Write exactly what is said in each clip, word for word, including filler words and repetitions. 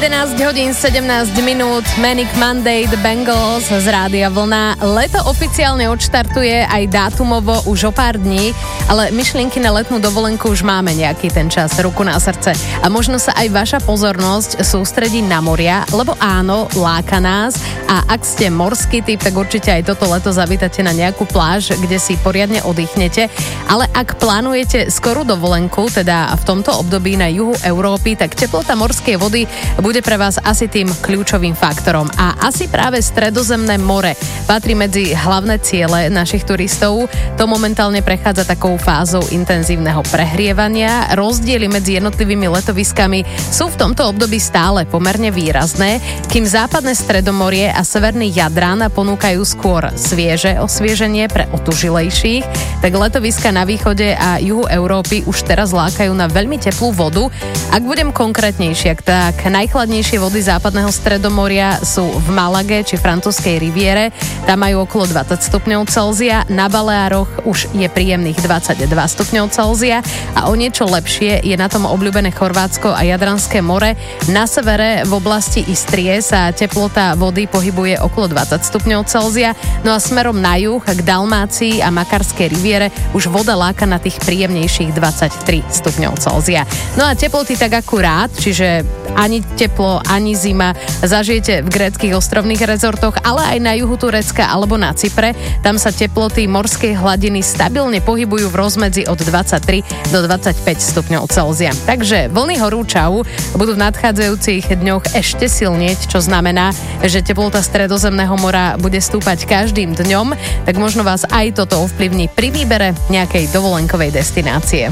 jedenásť hodín sedemnásť minút, Manic Monday, The Bangles z Rádia Vlna. Leto oficiálne odštartuje aj dátumovo už o pár dní, ale myšlienky na letnú dovolenku už máme nejaký ten čas, ruku na srdce. A možno sa aj vaša pozornosť sústredí na moria, lebo áno, láka nás. A ak ste morský typ, tak určite aj toto leto zavítate na nejakú pláž, kde si poriadne oddychnete. Ale ak plánujete skorú dovolenku, teda v tomto období na juhu Európy, tak teplota morskej vody bude pre vás asi tým kľúčovým faktorom. A asi práve Stredozemné more patrí medzi hlavné ciele našich turistov. To momentálne prechádza takou fázou intenzívneho prehrievania. Rozdiely medzi jednotlivými letoviskami sú v tomto období stále pomerne výrazné, kým západné Stredomorie a severný Jadran ponúkajú skôr svieže osvieženie pre otužilejších, tak letoviska na východe a juhu Európy už teraz lákajú na veľmi teplú vodu. Ak budem konkrétnejšia, tak najchladnejšie vody západného Stredomoria sú v Malage či francúzskej riviere. Tam majú okolo dvadsať stupňov Celzia, na Baleároch už je príjemných dvadsaťdva stupňov Celzia a o niečo lepšie je na tom obľúbené Chorvátsko a Jadranské more. Na severe v oblasti Istrie sa teplota vody pohybuje okolo dvadsať stupňov Celzia, no a smerom na juh k Dalmácii a Makarskej riviere už voda láka na tých príjemnejších dvadsaťtri stupňov Celzia. No a teploty tak akurát, čiže ani teplo, ani zima zažijete v gréckych ostrovných rezortoch, ale aj na juhu Turecka alebo na Cypre. Tam sa teploty morskej hladiny stabilne pohybujú v rozmedzi od dvadsaťtri do dvadsaťpäť stupňov Celzia. Takže vlny horúčav budú v nadchádzajúcich dňoch ešte silnieť, čo znamená, že teplota Stredozemného mora bude stúpať každým dňom, tak možno vás aj toto ovplyvní pri výbere nejakej dovolenkovej destinácie.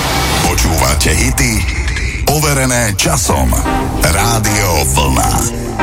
Počúvate hity overené časom. Rádio Vlna.